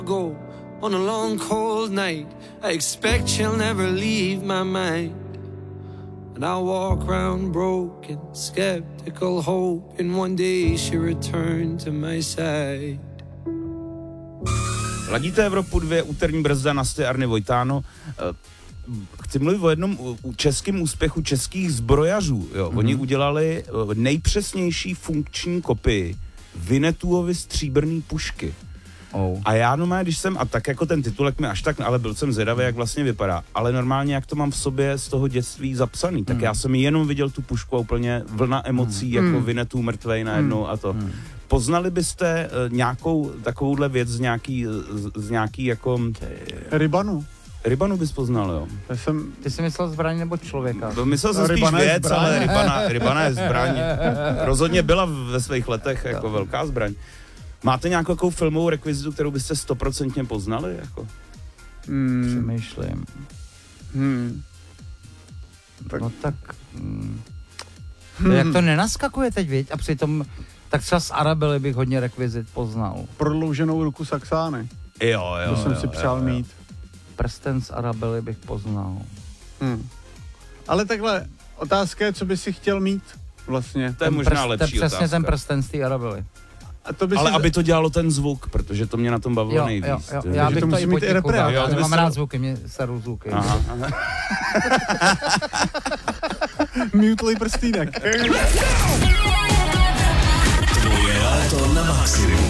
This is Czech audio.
Go on a long cold night. I expect she'll never leave my mind. And I'll walk round broken, skeptical, hoping one day she'll return to my side. Ladíte Evropu 2, úterní brzda na Arny Vojtáno. Chci mluvit o jednom českém úspěchu českých zbrojařů. Jo. Oni udělali nejpřesnější funkční kopii Winnetooovy stříbrný pušky. A já normálně, když jsem, a tak jako ten titulek mi až tak, ale byl jsem zvědavý, jak vlastně vypadá, ale normálně, jak to mám v sobě z toho dětství zapsaný, tak já jsem jenom viděl tu pušku a úplně vlna emocí, jako Winnetou mrtvej najednou a to. Poznali byste nějakou takovouhle věc z nějaký jako... Rybanu bys poznal, jo. Ty jsi myslel zbraň nebo člověka? Myslel jsem spíš věc, ale rybana je zbraň. Rozhodně byla ve svých letech jako velká zbraň. Máte nějakou takovou filmovou rekvizitu, kterou byste 100% poznali? Jako? Přemýšlím. Jak to nenaskakuje teď, viď? A přitom tak třeba z Arabely bych hodně rekvizit poznal. Prodlouženou ruku Saxány. Jo. To jsem si přál mít. Prsten z Arabely bych poznal. Ale takhle, otázka je, co by si chtěl mít vlastně. To je možná lepší otázka. Přesně ten prsten z té Arabely. Ale aby to dělalo ten zvuk, protože to mě na tom bavilo nejvíc. Jo. Já bych to i potěkul. Já nemám rád zvuky, mě seru zvuky. Aha. Mutlej prstýnek. Tvoje léto na maximum.